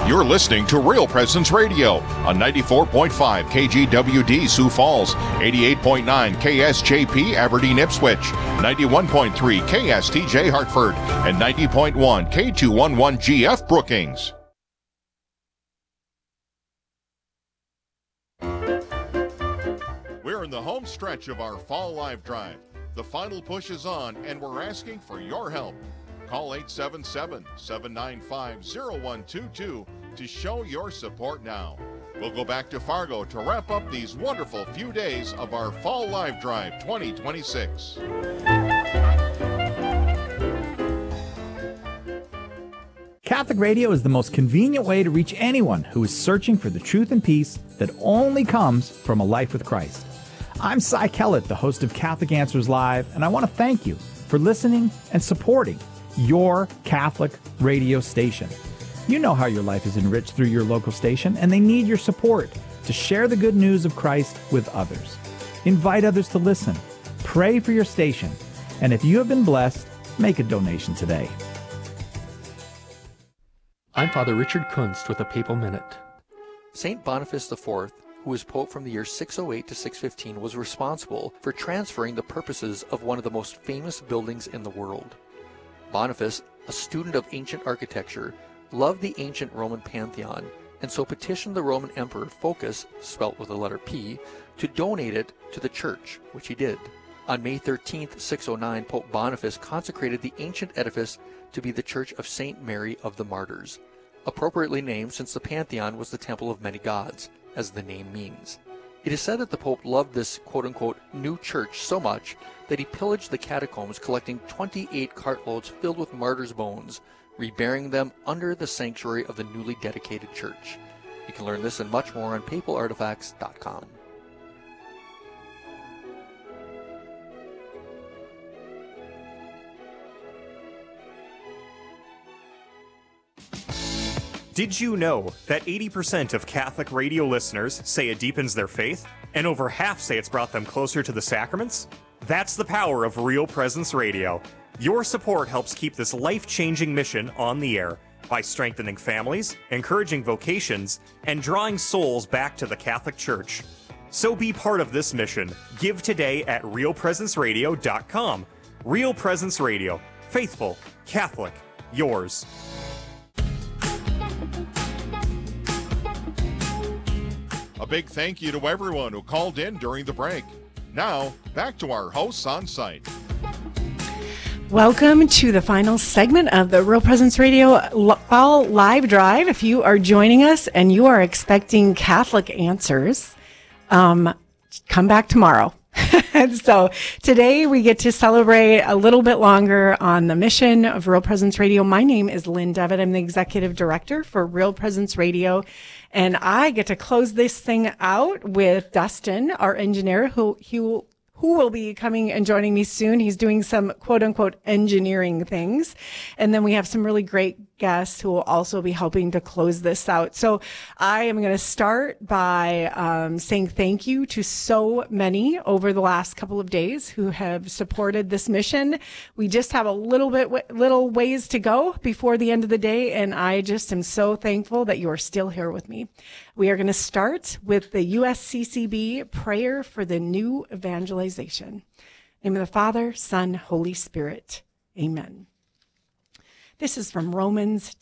You're listening to Real Presence Radio on 94.5 KGWD Sioux Falls, 88.9 KSJP Aberdeen Ipswich, 91.3 KSTJ Hartford, and 90.1 K211GF Brookings. We're in the home stretch of our Fall Live Drive. The final push is on, and we're asking for your help. Call 877-795-0122 to show your support now. We'll go back to Fargo to wrap up these wonderful few days of our Fall Live Drive 2026. Catholic Radio is the most convenient way to reach anyone who is searching for the truth and peace that only comes from a life with Christ. I'm Cy Kellett, the host of Catholic Answers Live, and I want to thank you for listening and supporting your Catholic radio station. You know how your life is enriched through your local station, and they need your support to share the good news of Christ with others. Invite others to listen. Pray for your station. And if you have been blessed, make a donation today. I'm Father Richard Kunst with a Papal Minute. St. Boniface IV, who was Pope from the year 608 to 615, was responsible for transferring the purposes of one of the most famous buildings in the world. Boniface, a student of ancient architecture, loved the ancient Roman Pantheon, and so petitioned the Roman Emperor Phocas, spelt with the letter P, to donate it to the church, which he did. On May 13, 609, Pope Boniface consecrated the ancient edifice to be the Church of St. Mary of the Martyrs, appropriately named since the Pantheon was the temple of many gods, as the name means. It is said that the Pope loved this quote-unquote new church so much that he pillaged the catacombs, collecting 28 cartloads filled with martyrs' bones, reburying them under the sanctuary of the newly dedicated church. You can learn this and much more on papalartifacts.com. Did you know that 80% of Catholic radio listeners say it deepens their faith, and over half say it's brought them closer to the sacraments? That's the power of Real Presence Radio. Your support helps keep this life-changing mission on the air by strengthening families, encouraging vocations, and drawing souls back to the Catholic Church. So be part of this mission. Give today at realpresenceradio.com. Real Presence Radio. Faithful, Catholic, yours. A big thank you to everyone who called in during the break. Now, back to our hosts on site. Welcome to the final segment of the Real Presence Radio Fall Live Drive. If you are joining us and you are expecting Catholic answers, come back tomorrow. So today we get to celebrate a little bit longer on the mission of Real Presence Radio. My name is Lynn Devitt. I'm the executive director for Real Presence Radio. And I get to close this thing out with Dustin, our engineer, who will be coming and joining me soon. He's doing some quote-unquote engineering things. And then we have some really great guests who will also be helping to close this out. So I am going to start by saying thank you to so many over the last couple of days who have supported this mission. We just have a little ways to go before the end of the day, and I just am so thankful that you are still here with me. We are going to start with the USCCB prayer for the new evangelization. In the name of the Father, Son, Holy Spirit. Amen. This is from Romans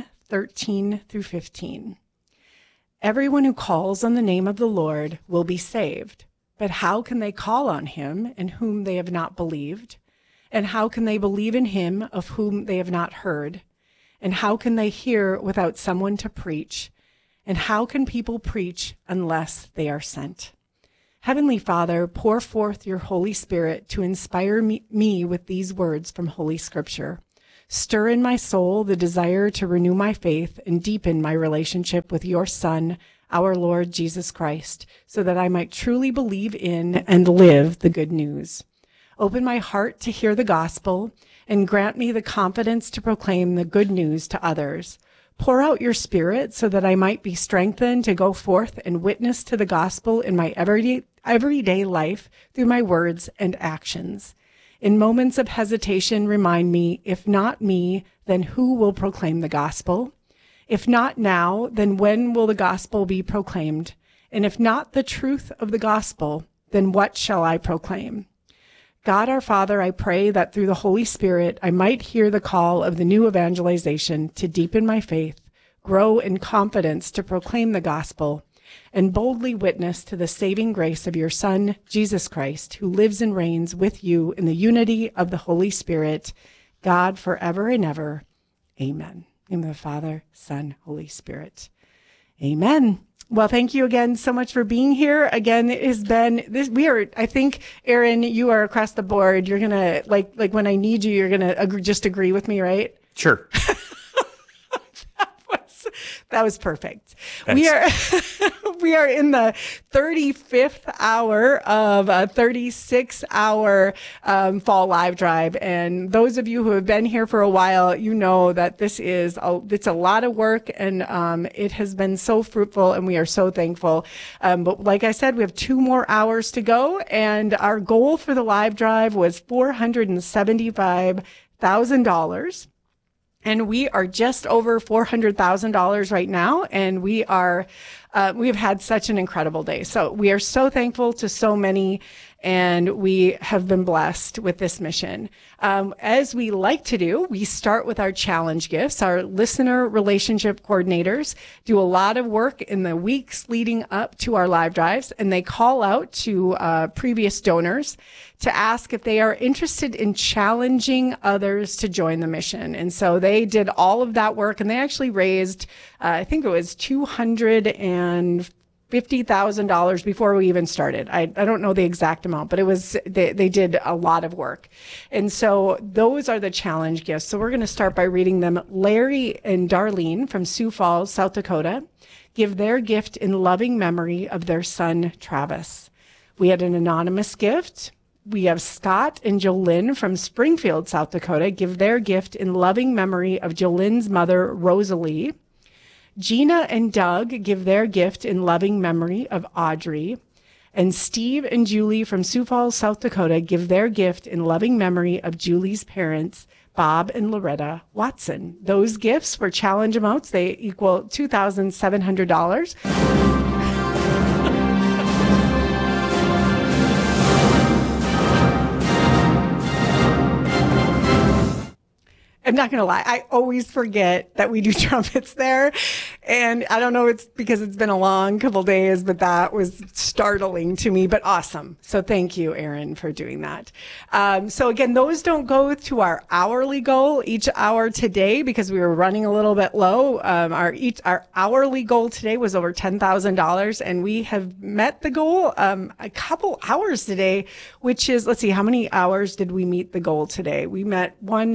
10:13 through 15. Everyone who calls on the name of the Lord will be saved. But how can they call on him in whom they have not believed? And how can they believe in him of whom they have not heard? And how can they hear without someone to preach? And how can people preach unless they are sent? Heavenly Father, pour forth your Holy Spirit to inspire me with these words from Holy Scripture. Stir in my soul the desire to renew my faith and deepen my relationship with your Son, our Lord Jesus Christ, so that I might truly believe in and live the good news. Open my heart to hear the gospel and grant me the confidence to proclaim the good news to others. Pour out your Spirit so that I might be strengthened to go forth and witness to the gospel in my everyday life through my words and actions. In moments of hesitation, remind me, if not me, then who will proclaim the gospel? If not now, then when will the gospel be proclaimed? And if not the truth of the gospel, then what shall I proclaim? God our Father, I pray that through the Holy Spirit, I might hear the call of the new evangelization to deepen my faith, grow in confidence to proclaim the gospel, and boldly witness to the saving grace of your Son, Jesus Christ, who lives and reigns with you in the unity of the Holy Spirit, God forever and ever. Amen. In the name of the Father, Son, Holy Spirit. Amen. Well, thank you again so much for being here. Again, it has been this. I think, Aaron, you are across the board. You're going to, like when I need you, you're going to just agree with me, right? Sure. That was perfect. Thanks. We are in the 35th hour of a 36-hour fall live drive. And those of you who have been here for a while, you know that it's a lot of work, and it has been so fruitful, and we are so thankful. But like I said, we have 2 more hours to go, and our goal for the live drive was $475,000. And we are just over $400,000 right now. And we have had such an incredible day. So we are so thankful to so many, and we have been blessed with this mission. As we like to do, we start with our challenge gifts. Our listener relationship coordinators do a lot of work in the weeks leading up to our live drives, and they call out to previous donors to ask if they are interested in challenging others to join the mission. And so they did all of that work, and they actually raised, I think it was $250,000 before we even started. I don't know the exact amount, but they did a lot of work. And so those are the challenge gifts. So we're going to start by reading them. Larry and Darlene from Sioux Falls, South Dakota, give their gift in loving memory of their son, Travis. We had an anonymous gift. We have Scott and Jolynn from Springfield, South Dakota, give their gift in loving memory of Jolynn's mother, Rosalie. Gina and Doug give their gift in loving memory of Audrey. And Steve and Julie from Sioux Falls, South Dakota, give their gift in loving memory of Julie's parents, Bob and Loretta Watson. Those gifts were challenge amounts. They equal $2,700. I'm not going to lie. I always forget that we do trumpets there. And I don't know, it's because it's been a long couple days, but that was startling to me, but awesome. So thank you, Aaron, for doing that. So again, those don't go to our hourly goal each hour today because we were running a little bit low. Our hourly goal today was over $10,000, and we have met the goal a couple hours today, which is, let's see, how many hours did we meet the goal today? We met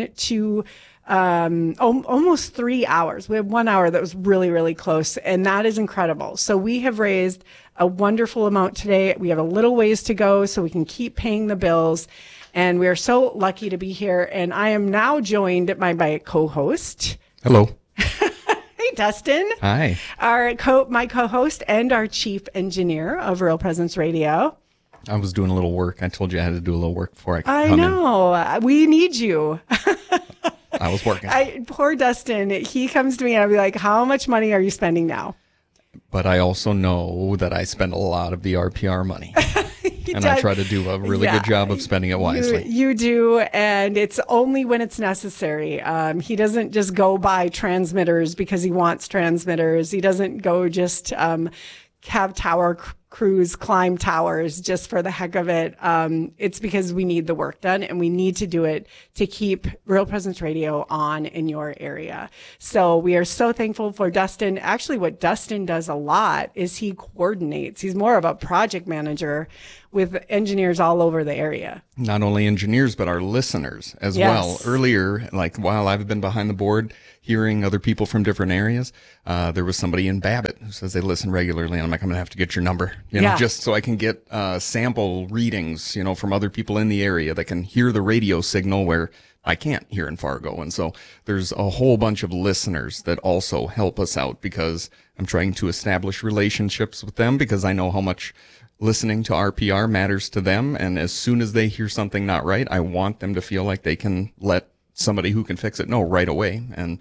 almost 3 hours. We had 1 hour that was really, really close, and that is incredible. So we have raised a wonderful amount today. We have a little ways to go so we can keep paying the bills, and we are so lucky to be here. And I am now joined by my co-host. Hello. Hey, Dustin. Hi. My co-host and our chief engineer of Real Presence Radio. I was doing a little work. I told you I had to do a little work before I could come in. I know. We need you. I was working. Poor Dustin. He comes to me and I'll be like, how much money are you spending now? But I also know that I spend a lot of the RPR money. I try to do a really good job of spending it wisely. You do, and it's only when it's necessary. He doesn't just go buy transmitters because he wants transmitters. He doesn't go just have tower crews climb towers just for the heck of it. It's because we need the work done, and we need to do it to keep Real Presence Radio on in your area. So we are so thankful for Dustin. Actually, what Dustin does a lot is he coordinates. He's more of a project manager with engineers all over the area. Not only engineers, but our listeners as well. Earlier, like while I've been behind the board hearing other people from different areas, there was somebody in Babbitt who says they listen regularly. And I'm like, I'm going to have to get your number, just so I can get sample readings, from other people in the area that can hear the radio signal where I can't here in Fargo. And so there's a whole bunch of listeners that also help us out because I'm trying to establish relationships with them because I know how much listening to RPR matters to them. And as soon as they hear something not right, I want them to feel like they can let somebody who can fix it know right away. And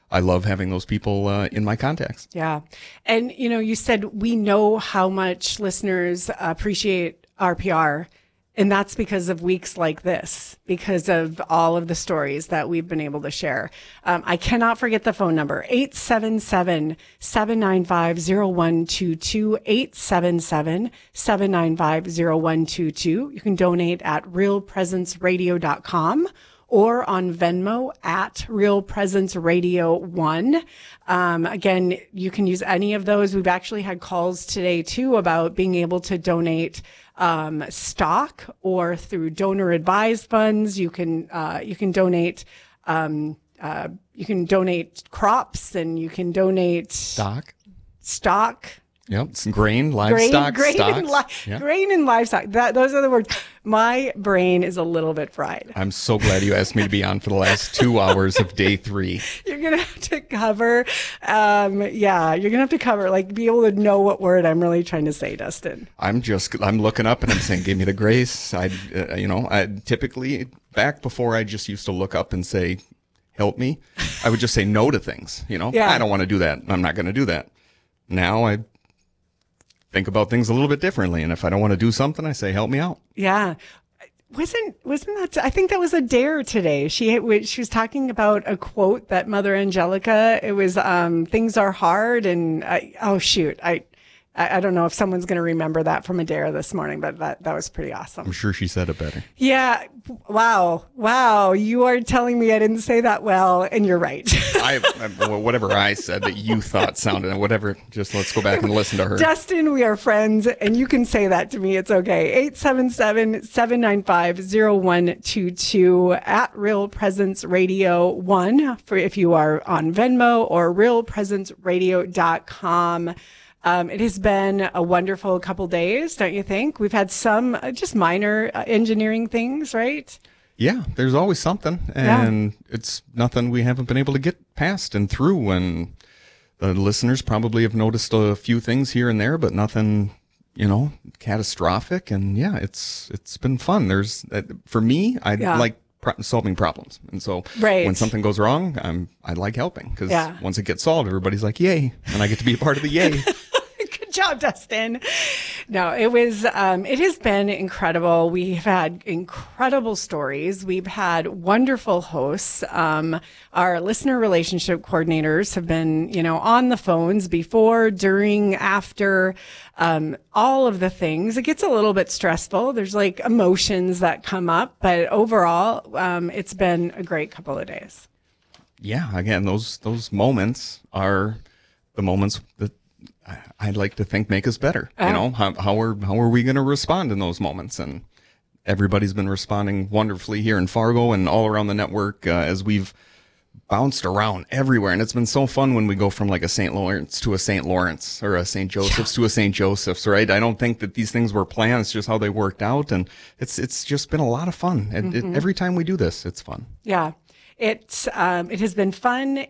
I love having those people in my contacts. Yeah. And, you said we know how much listeners appreciate RPR. And that's because of weeks like this, because of all of the stories that we've been able to share. I cannot forget the phone number, 877-795-0122, 877-795-0122. You can donate at realpresenceradio.com or on Venmo at Real Presence Radio 1. Again, you can use any of those. We've actually had calls today too about being able to donate stock or through donor advised funds. You can donate crops, and you can donate stock. Yep. Grain, livestock, grain and livestock. Those are the words. My brain is a little bit fried. I'm so glad you asked me to be on for the last 2 hours of day 3. You're going to have to cover, be able to know what word I'm really trying to say, Dustin. I'm looking up and I'm saying, give me the grace. I typically, back before I just used to look up and say, help me, I would just say no to things. I don't want to do that. I'm not going to do that. Now I think about things a little bit differently. And if I don't want to do something, I say, help me out. Yeah. Wasn't that, I think that was a dare today. She was talking about a quote that Mother Angelica, it was, things are hard. And I don't know if someone's going to remember that from a dare this morning, but that was pretty awesome. I'm sure she said it better. Yeah. Wow. You are telling me I didn't say that well, and you're right. Whatever I said that you thought sounded, whatever, just let's go back and listen to her. Dustin, we are friends, and you can say that to me. It's okay. 877-795-0122 at Real Presence Radio 1 for if you are on Venmo, or realpresenceradio.com. It has been a wonderful couple days, don't you think? We've had some just minor engineering things, right? Yeah, there's always something, and it's nothing we haven't been able to get past and through. And the listeners probably have noticed a few things here and there, but nothing, catastrophic. And it's been fun. There's, for me, I like solving problems. And so when something goes wrong, I like helping, because once it gets solved, everybody's like, yay. And I get to be a part of the yay. Good job, Dustin. No, it has been incredible. We've had incredible stories. We've had wonderful hosts. Our listener relationship coordinators have been, on the phones before, during, after, all of the things. It gets a little bit stressful. There's like emotions that come up, but overall, it's been a great couple of days. Yeah. Again, those moments are the moments that I'd like to think make us better. How are we going to respond in those moments? And everybody's been responding wonderfully here in Fargo and all around the network as we've bounced around everywhere. And it's been so fun when we go from like a St. Lawrence to a St. Lawrence, or a St. Joseph's to a St. Joseph's, right? I don't think that these things were planned. It's just how they worked out. And it's just been a lot of fun. And every time we do this, it's fun. Yeah. It has been fun.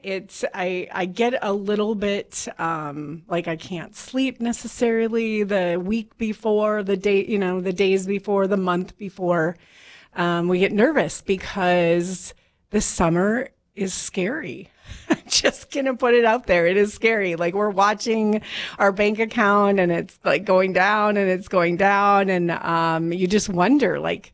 I get a little bit, like I can't sleep necessarily the week before, the day, the days before, the month before. We get nervous because this summer is scary. I'm just going to put it out there. It is scary. Like, we're watching our bank account and it's like going down and it's going down. And, you just wonder, like,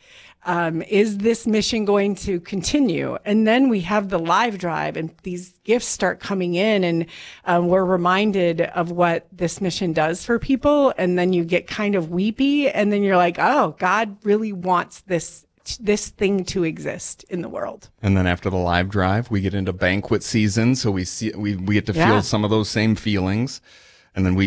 is this mission going to continue? And then we have the live drive and these gifts start coming in, and we're reminded of what this mission does for people. And then you get kind of weepy, and then you're like, oh, God really wants this thing to exist in the world. And then after the live drive, we get into banquet season. So we get to feel some of those same feelings. And then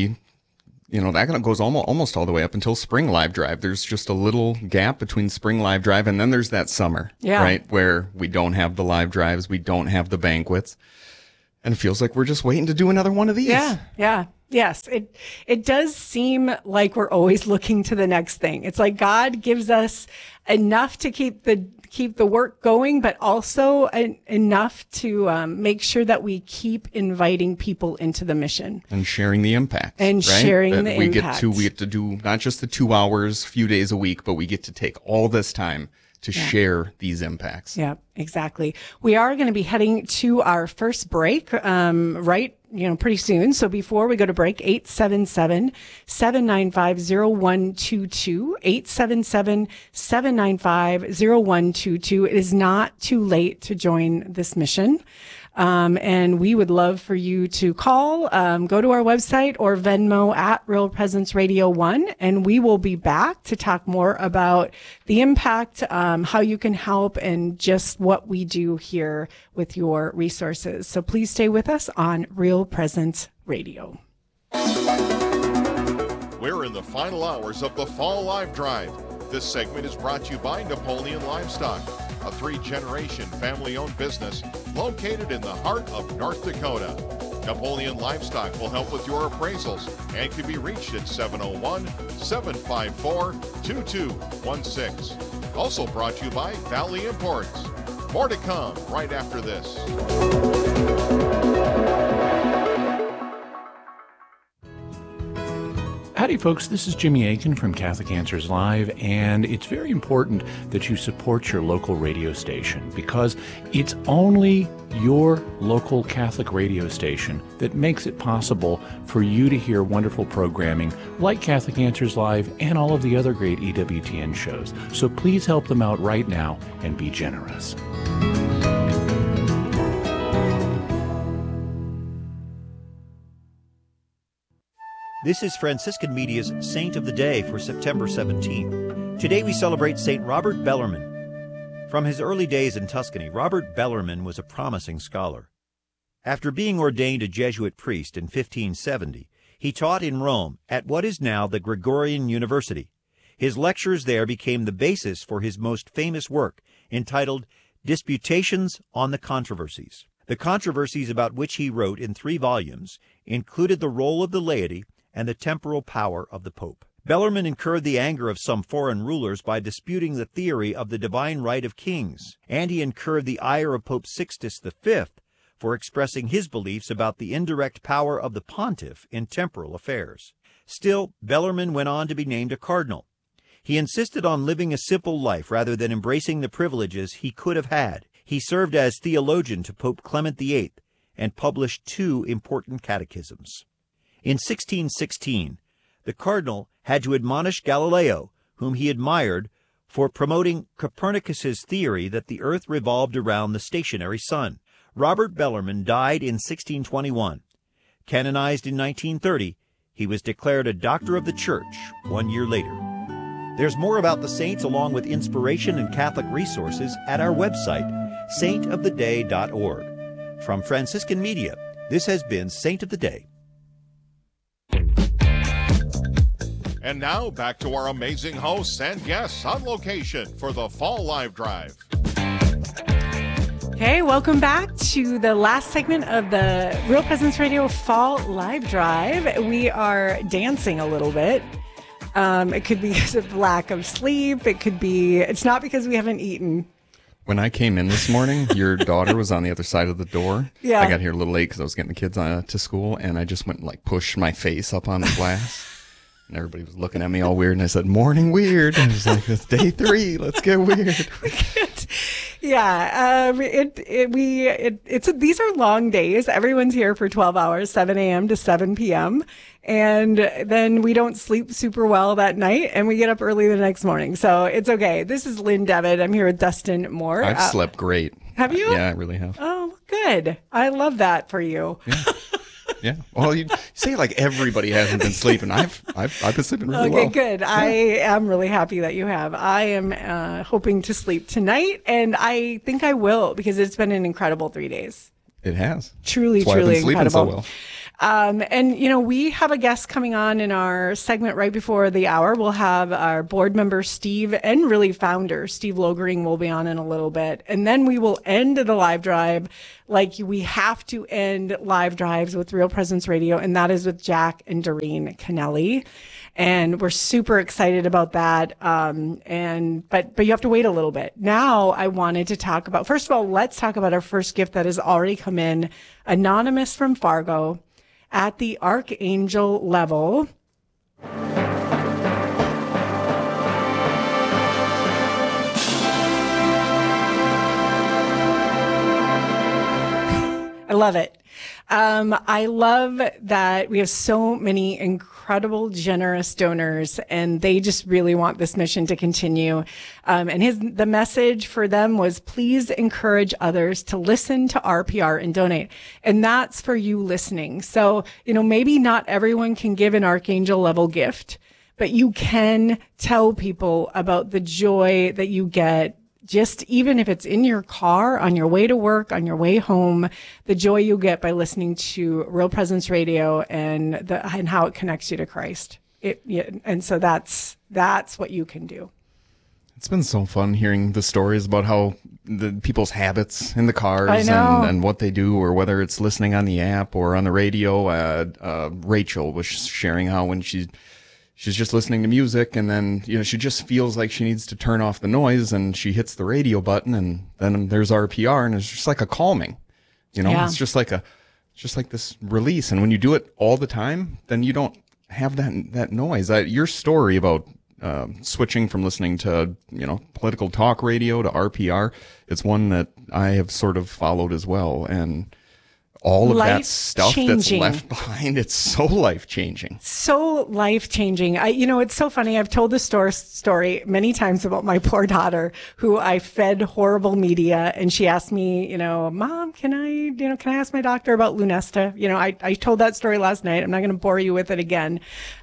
that goes almost all the way up until spring live drive. There's just a little gap between spring live drive, and then there's that summer, right, where we don't have the live drives, we don't have the banquets, and it feels like we're just waiting to do another one of these. Yes, it does seem like we're always looking to the next thing. It's like God gives us enough to keep the work going, but also enough to make sure that we keep inviting people into the mission and sharing the impact. And right? sharing that the we impact. We get to do not just the 2 hours, few days a week, but we get to take all this time to share these impacts. Yeah, exactly. We are going to be heading to our first break, pretty soon. So before we go to break, 877-795-0122, 877-795-0122. It is not too late to join this mission. And we would love for you to call, go to our website or Venmo at Real Presence Radio 1, and we will be back to talk more about the impact, how you can help, and just what we do here with your resources. So please stay with us on Real Presence Radio. We're in the final hours of the Fall Live Drive. This segment is brought to you by Napoleon Livestock, a 3-generation family-owned business located in the heart of North Dakota. Napoleon Livestock will help with your appraisals and can be reached at 701-754-2216. Also brought to you by Valley Imports. More to come right after this. Howdy, folks. This is Jimmy Aiken from Catholic Answers Live, and it's very important that you support your local radio station because it's only your local Catholic radio station that makes it possible for you to hear wonderful programming like Catholic Answers Live and all of the other great EWTN shows. So please help them out right now and be generous. This is Franciscan Media's Saint of the Day for September 17th. Today we celebrate St. Robert Bellarmine. From his early days in Tuscany, Robert Bellarmine was a promising scholar. After being ordained a Jesuit priest in 1570, he taught in Rome at what is now the Gregorian University. His lectures there became the basis for his most famous work, entitled Disputations on the Controversies. The controversies about which he wrote in 3 volumes included the role of the laity and the temporal power of the Pope. Bellarmine incurred the anger of some foreign rulers by disputing the theory of the divine right of kings, and he incurred the ire of Pope Sixtus V for expressing his beliefs about the indirect power of the pontiff in temporal affairs. Still, Bellarmine went on to be named a cardinal. He insisted on living a simple life rather than embracing the privileges he could have had. He served as theologian to Pope Clement VIII and published 2 important catechisms. In 1616, the cardinal had to admonish Galileo, whom he admired, for promoting Copernicus's theory that the earth revolved around the stationary sun. Robert Bellarmine died in 1621. Canonized in 1930, he was declared a Doctor of the Church 1 year later. There's more about the saints along with inspiration and Catholic resources at our website, saintoftheday.org. From Franciscan Media, this has been Saint of the Day. And now back to our amazing hosts and guests on location for the Fall Live Drive. Hey, welcome back to the last segment of the Real Presence Radio Fall Live Drive. We are dancing a little bit. It could be because of lack of sleep. It's not because we haven't eaten. When I came in this morning, your daughter was on the other side of the door. Yeah. I got here a little late because I was getting the kids to school, and I just went and pushed my face up on the glass. And everybody was looking at me all weird, and I said, "Morning weird." And I was like, "It's day 3. Let's get weird." Yeah, these are long days. Everyone's here for 12 hours, 7 a.m. to 7 p.m. And then we don't sleep super well that night, and we get up early the next morning. So it's okay. This is Lynn Devitt. I'm here with Dustin Moore. I've slept great. Have you? Yeah, I really have. Oh, good. I love that for you. Yeah. Yeah. Well, you say like everybody hasn't been sleeping. I've been sleeping really well. Okay, good. Yeah. I am really happy that you have. I am hoping to sleep tonight, and I think I will because it's been an incredible 3 days. It has. Truly, That's why truly I've been incredible. Sleeping so well. And, we have a guest coming on in our segment right before the hour. We'll have our board member, Steve, and really founder, Steve Logering, will be on in a little bit. And then we will end the live drive like we have to end live drives with Real Presence Radio, and that is with Jack and Doreen Kennelly. And we're super excited about that. But you have to wait a little bit. Now I wanted to talk about, first of all, let's talk about our first gift that has already come in, anonymous from Fargo at the Archangel level. I love it. I love that we have so many incredible, generous donors, and they just really want this mission to continue. And the message for them was, please encourage others to listen to RPR and donate. And that's for you listening. So, maybe not everyone can give an archangel level gift, but you can tell people about the joy that you get. Just even if it's in your car, on your way to work, on your way home, the joy you get by listening to Real Presence Radio and how it connects you to Christ. And so that's what you can do. It's been so fun hearing the stories about how the people's habits in the cars and what they do, or whether it's listening on the app or on the radio. Rachel was sharing how when she's just listening to music, and then, she just feels like she needs to turn off the noise, and she hits the radio button, and then there's RPR, and it's just like a calming, it's just like this release. And when you do it all the time, then you don't have that noise. Your story about switching from listening to, political talk radio to RPR, it's one that I have sort of followed as well. And all of that stuff that's left behind, it's so life-changing. So life-changing. It's so funny. I've told this story many times about my poor daughter, who I fed horrible media, and she asked me, Mom, can I ask my doctor about Lunesta? I told that story last night. I'm not going to bore you with it again.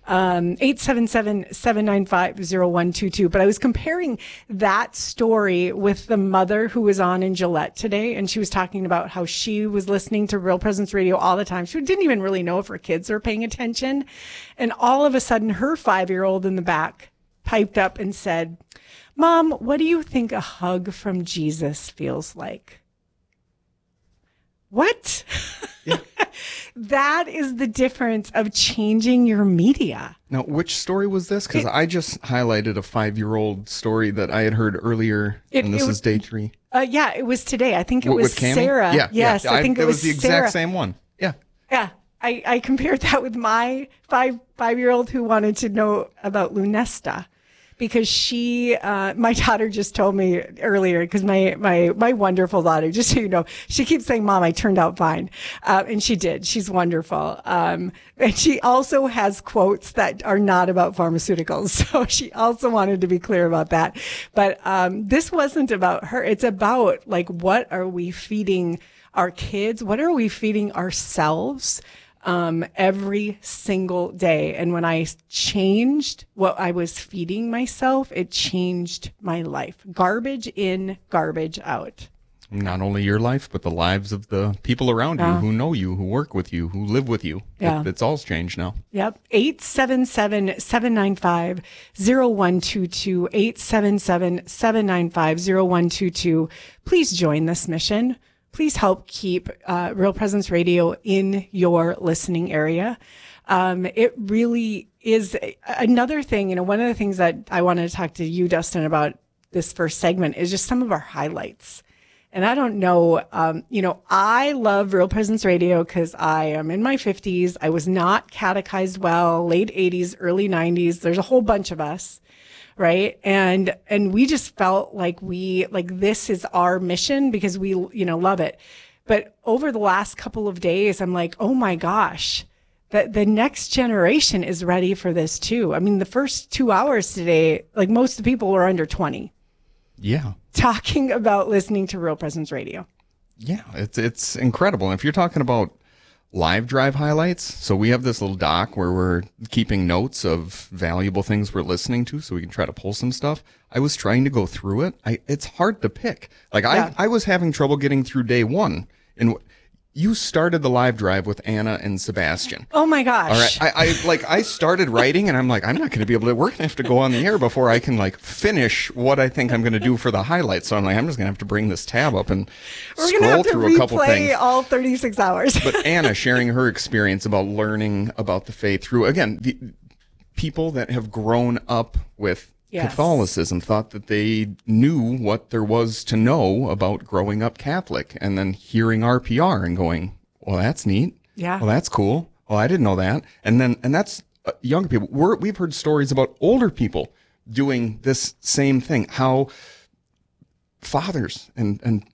877-795-0122. But I was comparing that story with the mother who was on in Gillette today, and she was talking about how she was listening to Real Presence Radio all the time. She didn't even really know if her kids were paying attention. And all of a sudden, her 5-year-old in the back piped up and said, Mom, what do you think a hug from Jesus feels like? What? Yeah. That is the difference of changing your media. Now, which story was this? Because I just highlighted a 5-year-old story that I had heard earlier, and this is day 3. Yeah, it was today. I think it was Sarah. Yeah, yes, I think it was the Sarah. exact same one. Yeah. Yeah. I compared that with my 5-year-old who wanted to know about Lunesta. Because my daughter just told me earlier, because my wonderful daughter, just so you know, she keeps saying, Mom, I turned out fine. And she did. She's wonderful. And she also has quotes that are not about pharmaceuticals. So she also wanted to be clear about that. But, this wasn't about her. It's about, what are we feeding our kids? What are we feeding ourselves? Every single day. And when I changed what I was feeding myself, it changed my life. Garbage in, garbage out. Not only your life, but the lives of the people around you who know you, who work with you, who live with you. Yeah. It's all changed now. Yep. 877-795-0122. 877-795-0122. Please join this mission. Please help keep Real Presence Radio in your listening area. It really is another thing. One of the things that I wanted to talk to you, Dustin, about this first segment is just some of our highlights. And I don't know, I love Real Presence Radio because I am in my 50s. I was not catechized well, late 80s, early 90s. There's a whole bunch of us. Right. And we just felt like this is our mission because we, love it. But over the last couple of days, I'm like, oh my gosh, the next generation is ready for this too. I mean, the first 2 hours today, most of the people were under 20. Yeah. Talking about listening to Real Presence Radio. Yeah. It's incredible. And if you're talking about live drive highlights, so we have this little doc where we're keeping notes of valuable things we're listening to so we can try to pull some stuff. I was trying to go through it. It's hard to pick. I was having trouble getting through day 1. And you started the live drive with Anna and Sebastian. Oh my gosh. All right. I started writing and I'm like, I'm not going to be able to, we're going to have to go on the air before I can finish what I think I'm going to do for the highlights. So I'm like, I'm just going to have to bring this tab up and scroll through a couple things. We're going to have to replay all 36 hours. But Anna sharing her experience about learning about the faith through, again, the people that have grown up with Catholicism thought that they knew what there was to know about growing up Catholic, and then hearing RPR and going, well, that's neat. Yeah. Well, that's cool. Well, I didn't know that. And that's younger people. We've heard stories about older people doing this same thing, how fathers and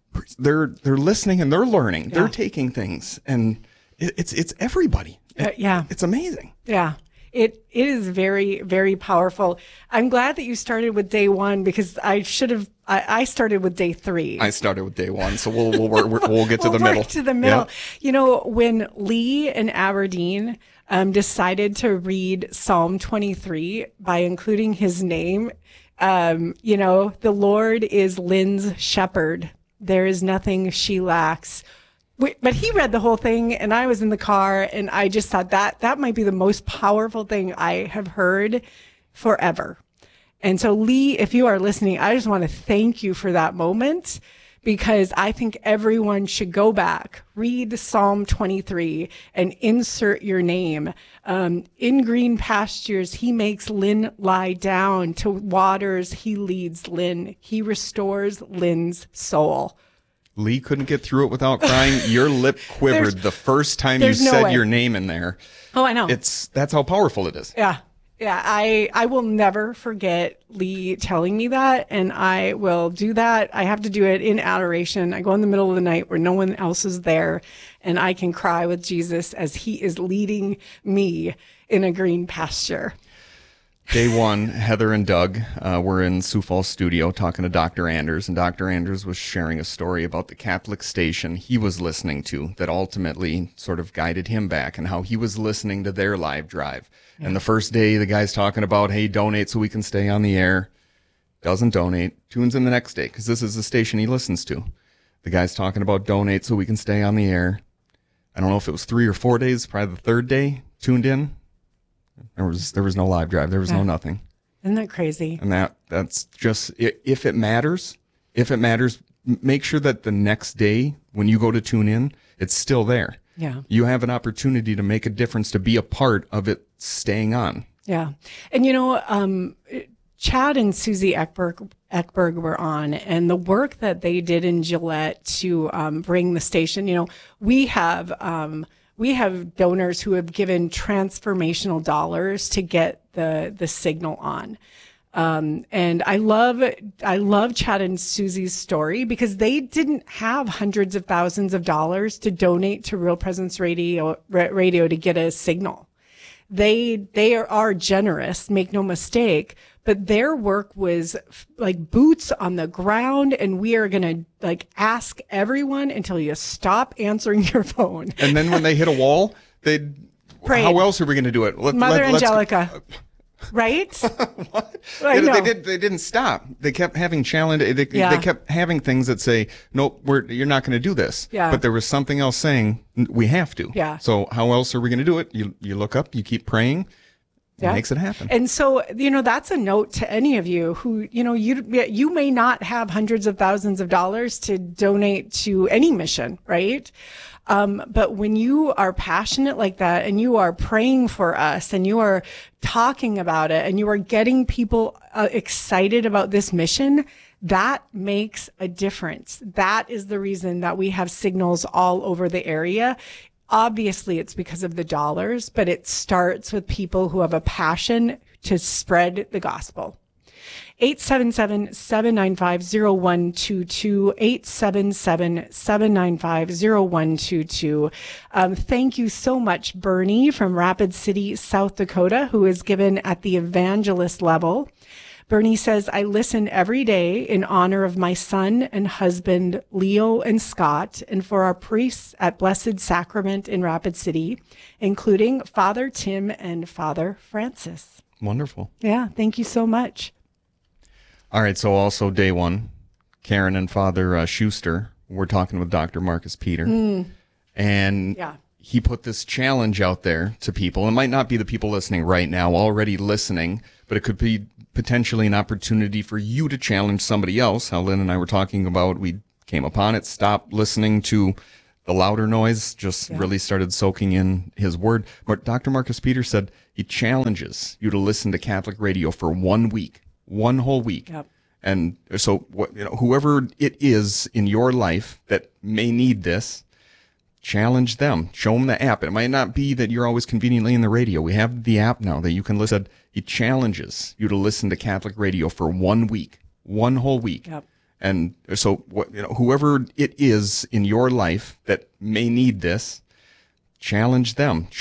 they're listening and they're learning. Yeah. They're taking things, and it's everybody. Yeah. It's amazing. Yeah. It is very, very powerful. I'm glad that you started with day 1 because I started with day 3. I started with day 1, so we'll get to the middle. To the middle. Yeah. You know, when Lee in Aberdeen decided to read Psalm 23 by including his name, you know, the Lord is Lynn's shepherd. There is nothing she lacks. But he read the whole thing, and I was in the car, and I just thought that might be the most powerful thing I have heard forever. And so, Lee, if you are listening, I just want to thank you for that moment, because I think everyone should go back, read Psalm 23, and insert your name. In green pastures, he makes Lynn lie down. To waters, he leads Lynn. He restores Lynn's soul. Lee couldn't get through it without crying. Your lip quivered the first time you said your name in there. Oh, I know. That's how powerful it is. Yeah. Yeah. I will never forget Lee telling me that, and I will do that. I have to do it in adoration. I go in the middle of the night where no one else is there, and I can cry with Jesus as he is leading me in a green pasture. Day 1, Heather and Doug were in Sioux Falls studio talking to Dr. Anders, and Dr. Anders was sharing a story about the Catholic station he was listening to that ultimately sort of guided him back, and how he was listening to their live drive. Yeah. And the first day, the guy's talking about, hey, donate so we can stay on the air. Doesn't donate. Tunes in the next day, because this is the station he listens to. The guy's talking about donate so we can stay on the air. I don't know if it was 3 or 4 days, probably the third day, tuned in. There was no live drive. There was no nothing. Isn't that crazy? And that's just, if it matters, make sure that the next day when you go to tune in, it's still there. Yeah. You have an opportunity to make a difference, to be a part of it staying on. Yeah. And you know, Chad and Susie Eckberg were on, and the work that they did in Gillette to bring the station, you know, we have donors who have given transformational dollars to get the signal on. And I love Chad and Susie's story, because they didn't have hundreds of thousands of dollars to donate to Real Presence Radio to get a signal. They are generous, make no mistake, but their work was like boots on the ground, and we are going to like ask everyone until you stop answering your phone. And then when they hit a wall, how else are we going to do it? Mother Angelica. Right? What? They didn't stop. They kept having challenge. They kept having things that say, nope, you're not going to do this. Yeah. But there was something else saying we have to. Yeah. So how else are we going to do it? You look up, you keep praying. It makes it happen. And so, you know, that's a note to any of you who, you know, you may not have hundreds of thousands of dollars to donate to any mission, right? But when you are passionate like that, and you are praying for us, and you are talking about it, and you are getting people excited about this mission, that makes a difference. That is the reason that we have signals all over the area. Obviously, it's because of the dollars, but it starts with people who have a passion to spread the gospel. 877-795-0122, 877-795-0122. Thank you so much, Bernie from Rapid City, South Dakota, who is given at the evangelist level. Bernie says, I listen every day in honor of my son and husband, Leo and Scott, and for our priests at Blessed Sacrament in Rapid City, including Father Tim and Father Francis. Wonderful. Yeah, thank you so much. All right, so also day 1, Karen and Father Schuster were talking with Dr. Marcus Peter. And he put this challenge out there to people. It might not be the people listening right now already listening, but it could be potentially an opportunity for you to challenge somebody else. How Lynn and I were talking about, we came upon it, stopped listening to the louder noise, just really started soaking in his word. But Dr. Marcus Peter said he challenges you to listen to Catholic radio for 1 week, one whole week. Yep. And so, whoever it is in your life that may need this, challenge them. Show them the app. It might not be that you're always conveniently in the radio. We have the app now that you can listen. He challenges you to listen to Catholic radio for 1 week, one whole week. Yep. And so, whoever it is in your life that may need this, challenge them.